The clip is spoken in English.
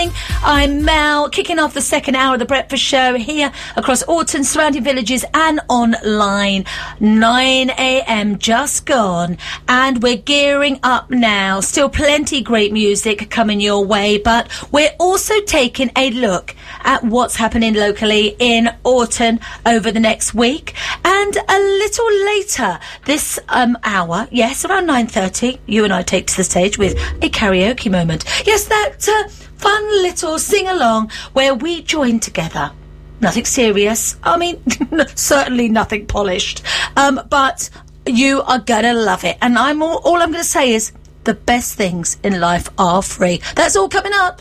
morning. I'm Mel, kicking off the second hour of the Breakfast Show here across Orton, surrounding villages and online. 9 a.m. just gone, and we're gearing up now. Still plenty great music coming your way, but we're also taking a look at what's happening locally in Orton over the next week. And a little later this hour, yes, around 9:30, you and I take to the stage with a karaoke moment. Yes, that fun little sing-along where we join together. Nothing serious. I mean, certainly nothing polished. But you are gonna love it. And all I'm gonna say is the best things in life are free. That's all coming up.